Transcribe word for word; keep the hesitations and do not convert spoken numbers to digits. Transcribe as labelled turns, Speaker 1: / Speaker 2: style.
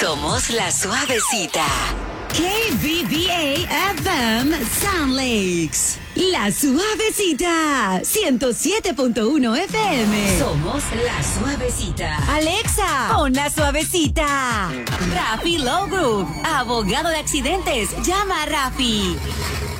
Speaker 1: Somos la suavecita.
Speaker 2: K B B A F M Sound Lakes. La suavecita. ciento siete punto uno F M.
Speaker 1: Somos la suavecita.
Speaker 2: Alexa, pon la suavecita. Rafi Law Group. Abogado de accidentes. Llama a Rafi.